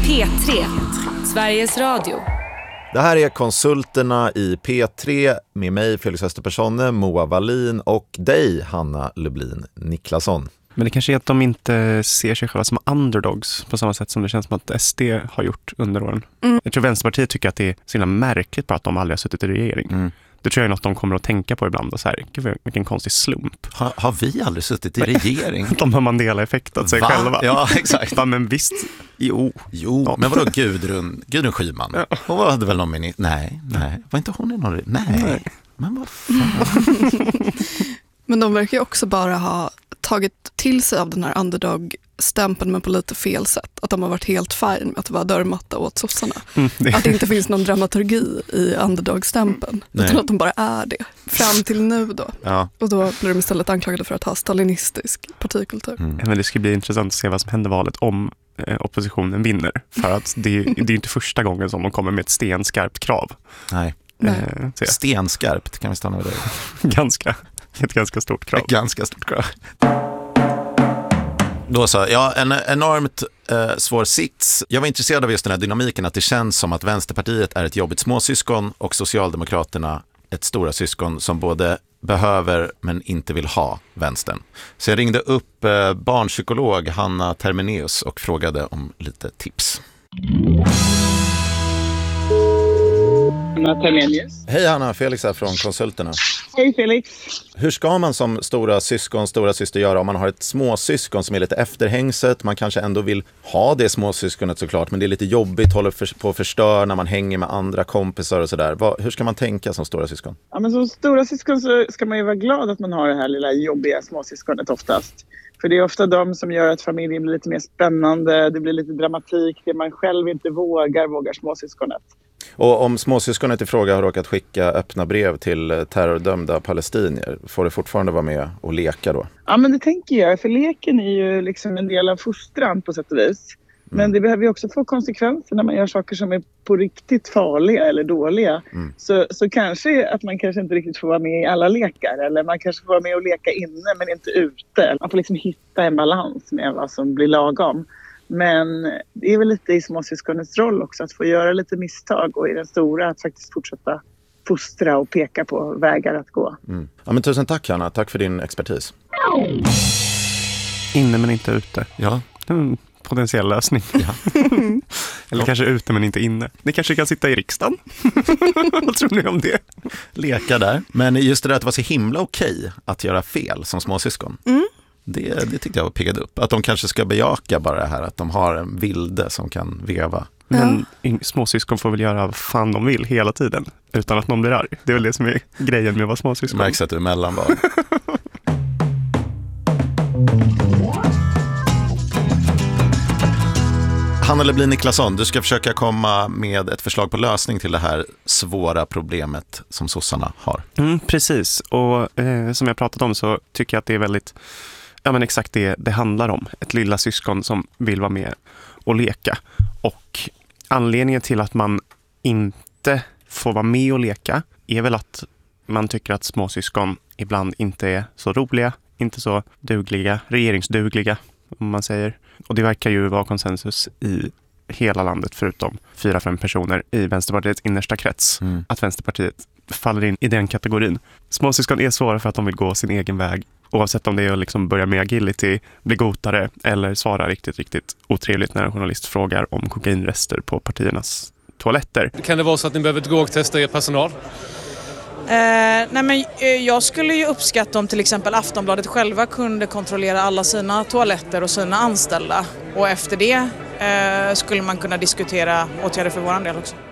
P3, Sveriges Radio. Det här är Konsulterna i P3 med mig, Felix Österpersonne, Moa Wallin och dig, Hanna Lublin Niklasson. Men det kanske är att de inte ser sig själva som underdogs på samma sätt som det känns som att SD har gjort under åren. Jag tror Vänsterpartiet tycker att det är så himla märkligt bara att de aldrig har suttit i regering. Det tror jag är något de kommer att tänka på ibland och så här, gud vilken konstig slump. Har vi aldrig suttit i regering? De har Mandela-effektat sig själva. Ja, exakt. Ja, men visst, jo, men vadå Gudrun Schyman? Ja. Hon hade väl någon Nej, var inte hon i någon? Nej. Men vad fan? Men de verkar ju också bara ha tagit till sig av den här underdog-stämpeln men på lite fel sätt. Att de har varit helt fine med att vara dörrmatta åt sossarna. Att det inte finns någon dramaturgi i underdog-stämpeln. Utan att de bara är det. Fram till nu då. Ja. Och då blir de istället anklagade för att ha stalinistisk partikultur. Men det ska bli intressant att se vad som händer valet om oppositionen vinner. För att det är inte första gången som de kommer med ett stenskarpt krav. Nej. Stenskarpt, kan vi stanna vid det? Ett ganska stort krav. Då så, en enormt svår sits. Jag var intresserad av just den här dynamiken, att det känns som att Vänsterpartiet är ett jobbigt småsyskon och Socialdemokraterna ett stora syskon som både behöver men inte vill ha vänstern. Så jag ringde upp barnpsykolog Hanna Termineus och frågade om lite tips. Hej Hanna, Felix här från Konsulterna. Hej Felix. Hur ska man som stora syster göra om man har ett småsyskon som är lite efterhängset? Man kanske ändå vill ha det småsyskonet såklart, men det är lite jobbigt, håller på att förstöra när man hänger med andra kompisar och sådär. Hur ska man tänka som stora syskon? Ja, men som stora syskon så ska man ju vara glad att man har det här lilla jobbiga småsyskonet oftast. För det är ofta de som gör att familjen blir lite mer spännande, det blir lite dramatik, det man själv inte vågar småsyskonet. Och om småsyskonet i fråga har råkat skicka öppna brev till terrordömda palestinier, får det fortfarande vara med och leka då? Ja, men det tänker jag. För leken är ju liksom en del av fostran på sätt och vis. Men det behöver ju också få konsekvenser när man gör saker som är på riktigt farliga eller dåliga. Så kanske att man kanske inte riktigt får vara med i alla lekar. Eller man kanske får vara med och leka inne men inte ute. Man får liksom hitta en balans med vad som blir lagom. Men det är väl lite i småsyskonets roll också att få göra lite misstag och i den stora att faktiskt fortsätta fostra och peka på vägar att gå. Ja, men tusen tack Hanna, tack för din expertis. Inne men inte ute. Ja. Potentiell lösning. Ja. Eller kanske ute men inte inne. Ni kanske kan sitta i riksdagen. Vad tror ni om det? Leka där. Men just det där att det var så himla okej att göra fel som småsyskon. Det tyckte jag var piggad upp. Att de kanske ska bejaka bara det här. Att de har en vilde som kan veva. Men småsyskon får väl göra vad fan de vill hela tiden. Utan att någon blir arg. Det är väl det som är grejen med att vara småsyskon. Märks att du är mellanbarn. Hanna Lublin Niklasson, du ska försöka komma med ett förslag på lösning till det här svåra problemet som sossarna har. Precis, och som jag pratat om så tycker jag att det är väldigt, exakt det handlar om. Ett lilla syskon som vill vara med och leka. Och anledningen till att man inte får vara med och leka är väl att man tycker att småsyskon ibland inte är så roliga, inte så dugliga, regeringsdugliga om man säger. Och det verkar ju vara konsensus i hela landet förutom 4-5 personer i Vänsterpartiets innersta krets. Att Vänsterpartiet faller in i den kategorin. Småsyskon är svåra för att de vill gå sin egen väg. Oavsett om det är att liksom börja med agility, bli gotare eller svara riktigt otrevligt när en journalist frågar om kokainrester på partiernas toaletter. Kan det vara så att ni behöver drogtesta er personal? Jag skulle ju uppskatta om till exempel Aftonbladet själva kunde kontrollera alla sina toaletter och sina anställda. Och efter det skulle man kunna diskutera åtgärder för våran del också.